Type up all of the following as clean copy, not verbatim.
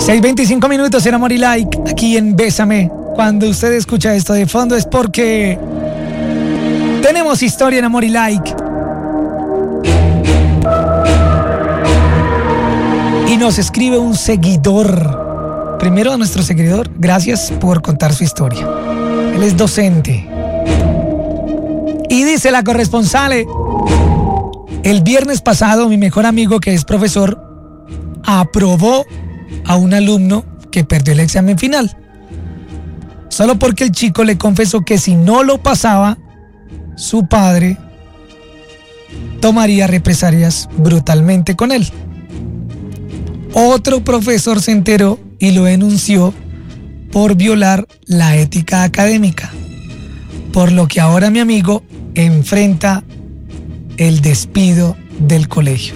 6:25 minutos en Amor y Like, aquí en Bésame. Cuando usted escucha esto de fondo es porque tenemos historia en Amor y Like. Y nos escribe un seguidor. Primero a nuestro seguidor, gracias por contar su historia. Él es docente. Y dice la corresponsal: el viernes pasado mi mejor amigo, que es profesor, aprobó a un alumno que perdió el examen final. Solo porque el chico le confesó que si no lo pasaba, su padre tomaría represalias brutalmente con él. Otro profesor se enteró y lo denunció por violar la ética académica, por lo que ahora mi amigo enfrenta el despido del colegio.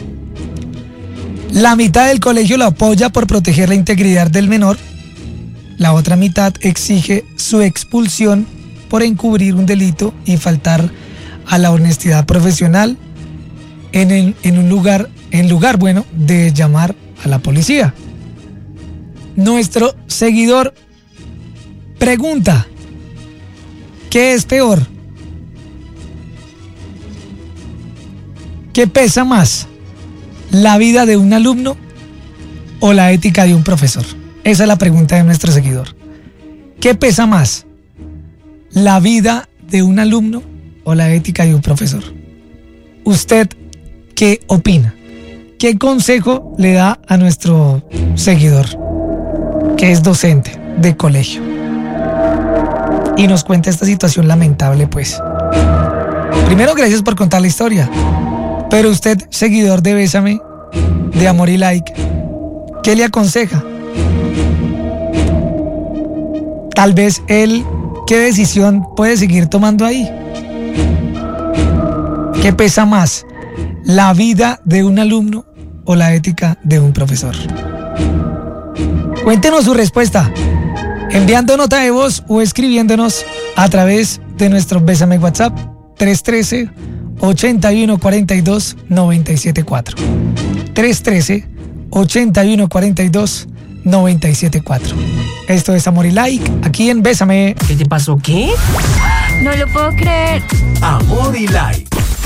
La mitad del colegio lo apoya por proteger la integridad del menor. La otra mitad exige su expulsión por encubrir un delito y faltar a la honestidad profesional en lugar de llamar a la policía. Nuestro seguidor pregunta: ¿qué es peor? ¿Qué pesa más? ¿La vida de un alumno o la ética de un profesor? Esa es la pregunta de nuestro seguidor. ¿Qué pesa más? ¿La vida de un alumno o la ética de un profesor? ¿Usted qué opina? ¿Qué consejo le da a nuestro seguidor, que es docente de colegio y nos cuenta esta situación lamentable? Pues, primero, gracias por contar la historia. Pero usted, seguidor de Bésame, de Amor y Like, ¿qué le aconseja? Tal vez él, ¿qué decisión puede seguir tomando ahí? ¿Qué pesa más? ¿La vida de un alumno o la ética de un profesor? Cuéntenos su respuesta, enviando nota de voz o escribiéndonos a través de nuestro Bésame WhatsApp 313-8142-974. 313-8142-974. Esto es Amor y Like, aquí en Bésame. ¿Qué te pasó? ¿Qué? No lo puedo creer. Amor y Like.